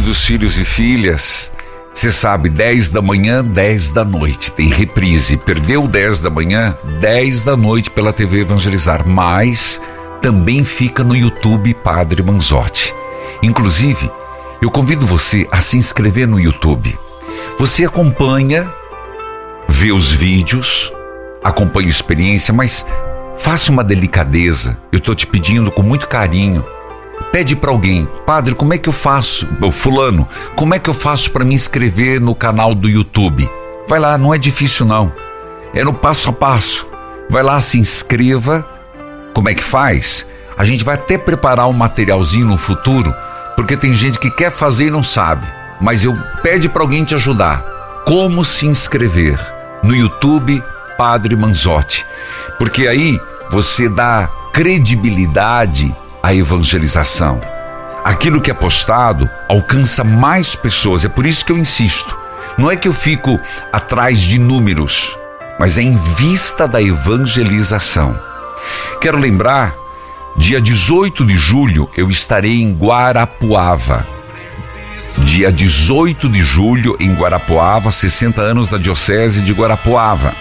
queridos filhos e filhas, você sabe, 10 da manhã, 10 da noite, tem reprise. Perdeu 10 da manhã, 10 da noite pela TV Evangelizar, mas também fica no YouTube Padre Manzotti. Inclusive, eu convido você a se inscrever no YouTube. Você acompanha, vê os vídeos, acompanha a experiência, mas faça uma delicadeza. Eu estou te pedindo com muito carinho. Pede para alguém: padre, como é que eu faço? Fulano, como é que eu faço para me inscrever no canal do YouTube? Vai lá, não é difícil não. É no passo a passo. Vai lá, se inscreva. Como é que faz? A gente vai até preparar um materialzinho no futuro, porque tem gente que quer fazer e não sabe. Mas eu pede para alguém te ajudar. Como se inscrever no YouTube Padre Manzotti? Porque aí você dá credibilidade à evangelização. Aquilo que é postado alcança mais pessoas. É por isso que eu insisto. Não é que eu fico atrás de números, mas é em vista da evangelização. Quero lembrar, dia 18 de julho eu estarei em Guarapuava. Dia 18 de julho em Guarapuava, 60 anos da Diocese de Guarapuava.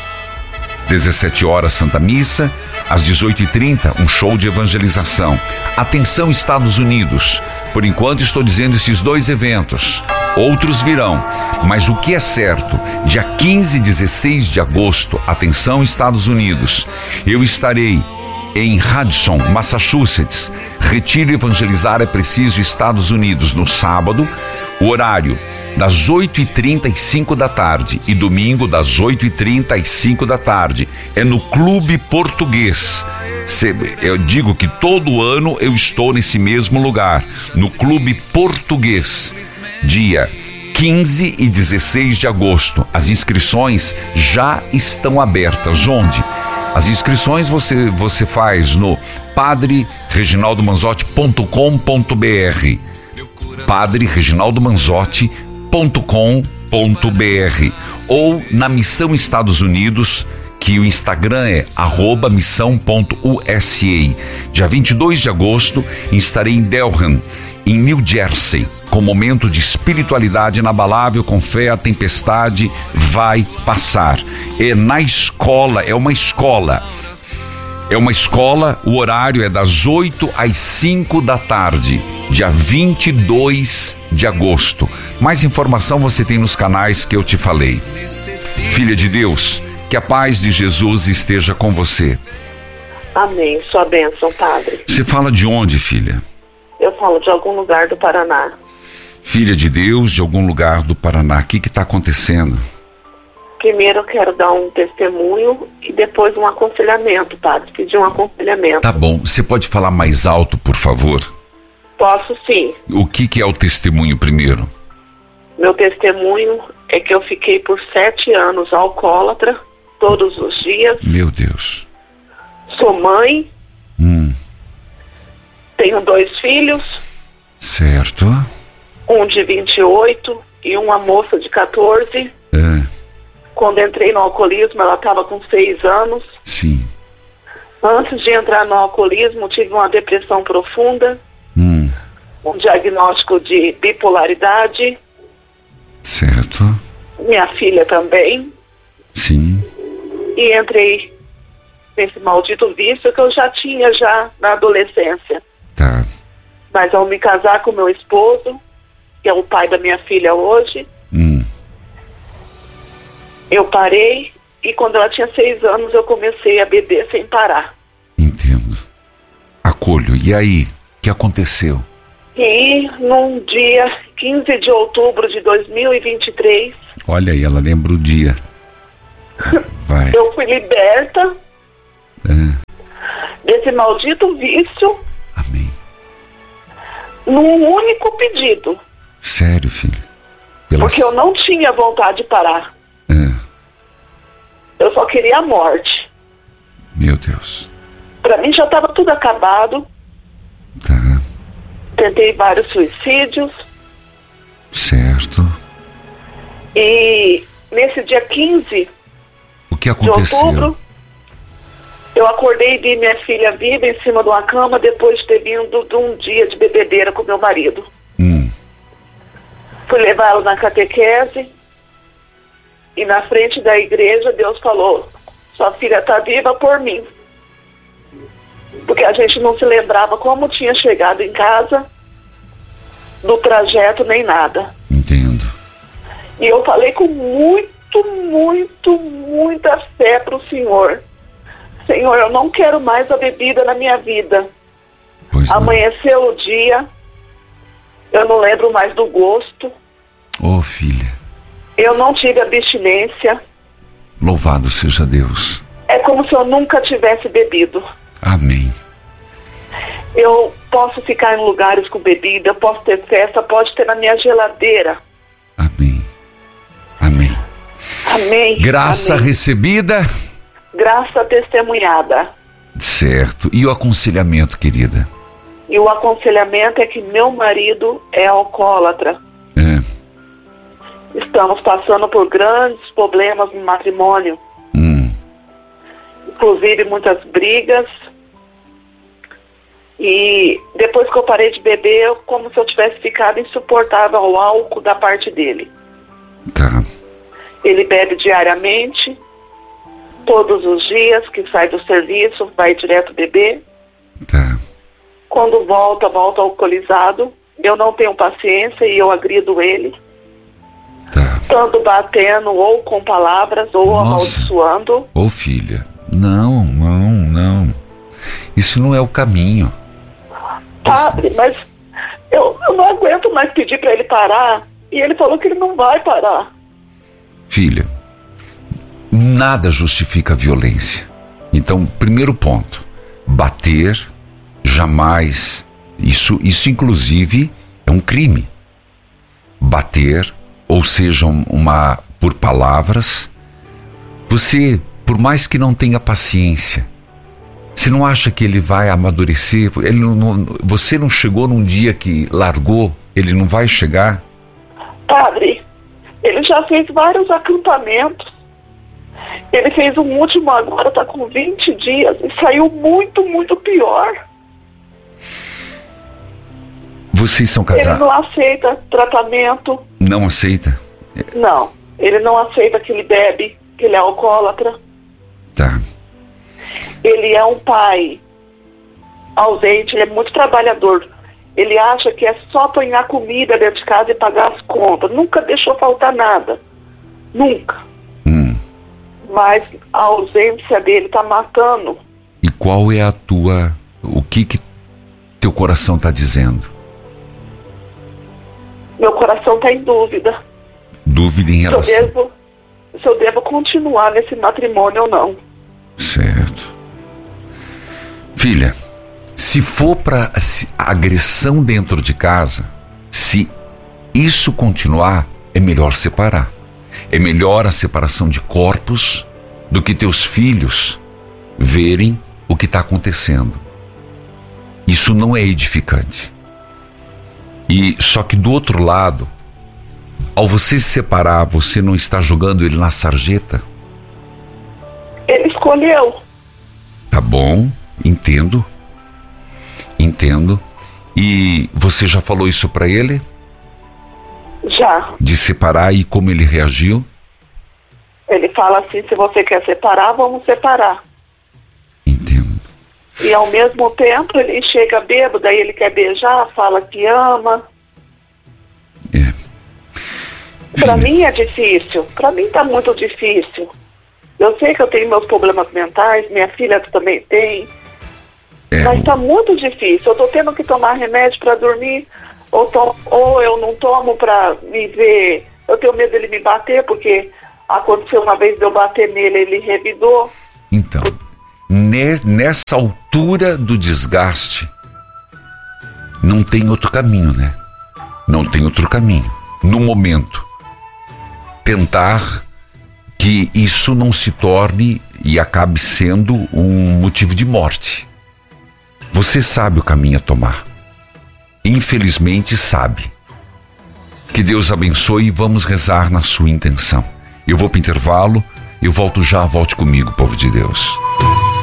17 horas Santa Missa, às 18h30 um show de evangelização. Atenção, Estados Unidos, por enquanto estou dizendo esses 2 eventos, outros virão, mas o que é certo, dia 15 e 16 de agosto, atenção, Estados Unidos, eu estarei em Hudson, Massachusetts. Retiro Evangelizar é Preciso, Estados Unidos, no sábado, o horário das 8h30 às 5 da tarde e domingo das 8h30 às 5 da tarde. É no Clube Português. Eu digo que todo ano eu estou nesse mesmo lugar, no Clube Português, dia 15 e 16 de agosto. As inscrições já estão abertas. Onde? As inscrições você faz no padrereginaldomanzotti.com.br, padrereginaldomanzotti.com.br, ou na Missão Estados Unidos, que o Instagram é @missão.usa. Dia 22 de agosto estarei em Delran, em New Jersey, com momento de espiritualidade inabalável, com fé. A tempestade vai passar. É na escola, é uma escola, o horário é das 8 às 5 da tarde, dia 22 de agosto. Mais informação você tem nos canais que eu te falei. Filha de Deus, que a paz de Jesus esteja com você. Amém. Sua bênção, padre. Você fala de onde, filha? Eu falo de algum lugar do Paraná. Filha de Deus, de algum lugar do Paraná. O que está acontecendo? Primeiro eu quero dar um testemunho e depois um aconselhamento, padre. Pedir um aconselhamento. Tá bom. Você pode falar mais alto, por favor? Posso, sim. O que é o testemunho primeiro? Meu testemunho é que eu fiquei por 7 anos alcoólatra, todos os dias. Meu Deus. Sou mãe. Tenho 2 filhos. Certo. Um de 28 e uma moça de 14. Quando entrei no alcoolismo, ela estava com 6 anos. Sim. Antes de entrar no alcoolismo, tive uma depressão profunda. Um diagnóstico de bipolaridade. Certo. Minha filha também. Sim. E entrei nesse maldito vício que eu já tinha na adolescência. Tá. Mas ao me casar com meu esposo, que é o pai da minha filha hoje, eu parei, e quando ela tinha 6 anos eu comecei a beber sem parar. Entendo. Acolho. E aí? O que aconteceu? E num dia 15 de outubro de 2023... Olha aí, ela lembra o dia. Vai. Eu fui liberta desse maldito vício. Amém. Num único pedido. Sério, filho? Porque eu não tinha vontade de parar. Eu só queria a morte. Meu Deus. Pra mim já estava tudo acabado. Tá. Tentei vários suicídios. Certo. E nesse dia 15 o que aconteceu? De outubro, eu acordei e vi minha filha viva em cima de uma cama depois de ter vindo de um dia de bebedeira com meu marido. Fui levá-lo na catequese e na frente da igreja Deus falou: sua filha está viva por mim. Porque a gente não se lembrava como tinha chegado em casa, do trajeto nem nada. Entendo. E eu falei com muita fé para o Senhor. Senhor, eu não quero mais a bebida na minha vida. Pois não. Amanheceu o dia, eu não lembro mais do gosto. Oh, filha. Eu não tive abstinência. Louvado seja Deus. É como se eu nunca tivesse bebido. Amém. Eu posso ficar em lugares com bebida, eu posso ter festa, pode ter na minha geladeira. Amém. Amém. Amém. Graça Amém. recebida. Graça testemunhada. Certo. E o aconselhamento, querida? E o aconselhamento é que meu marido é alcoólatra. É. Estamos passando por grandes problemas no matrimônio. Inclusive muitas brigas. E depois que eu parei de beber, como se eu tivesse ficado insuportável ao álcool da parte dele. Tá. Ele bebe diariamente, todos os dias que sai do serviço, vai direto beber. Tá. Quando volta alcoolizado. Eu não tenho paciência e eu agrido ele. Tá. Tanto batendo ou com palavras ou amaldiçoando. Ô, filha, não. Isso não é o caminho. Padre, mas eu não aguento mais pedir para ele parar. E ele falou que ele não vai parar. Filha, nada justifica a violência. Então, primeiro ponto, bater jamais, isso inclusive é um crime. Bater, ou seja, por palavras, você, por mais que não tenha paciência, você não acha que ele vai amadurecer? Você não chegou num dia que largou, ele não vai chegar? Padre, ele já fez vários acampamentos. Ele fez um último agora, está com 20 dias, e saiu muito pior. Vocês são casados? Ele não aceita tratamento. Não aceita? Não, ele não aceita que ele bebe, que ele é alcoólatra. Tá. Ele é um pai ausente, ele é muito trabalhador. Ele acha que é só apanhar comida dentro de casa e pagar as contas. Nunca deixou faltar nada. Nunca. Mas a ausência dele está matando. E qual é o que teu coração está dizendo? Meu coração está em dúvida. Dúvida em relação... Se eu devo continuar nesse matrimônio ou não. Certo. Filha, se for para agressão dentro de casa, se isso continuar, é melhor separar. É melhor a separação de corpos do que teus filhos verem o que está acontecendo. Isso não é edificante. E só que do outro lado, ao você se separar, você não está jogando ele na sarjeta? Ele escolheu. Tá bom, entendo. E você já falou isso para ele? Já. De separar e como ele reagiu? Ele fala assim: se você quer separar, vamos separar. Entendo. E ao mesmo tempo ele chega bêbado, daí ele quer beijar, fala que ama. É. Para mim é difícil. Para mim tá muito difícil. Eu sei que eu tenho meus problemas mentais, minha filha também tem. Mas tá muito difícil. Eu tô tendo que tomar remédio para dormir, ou eu não tomo para me ver. Eu tenho medo dele me bater, porque aconteceu uma vez de eu bater nele, ele revidou. Então, nessa altura do desgaste, não tem outro caminho, né? Não tem outro caminho. No momento, tentar que isso não se torne e acabe sendo um motivo de morte. Você sabe o caminho a tomar. Infelizmente sabe. Que Deus abençoe e vamos rezar na sua intenção. Eu vou para o intervalo, eu volto já, volte comigo, povo de Deus.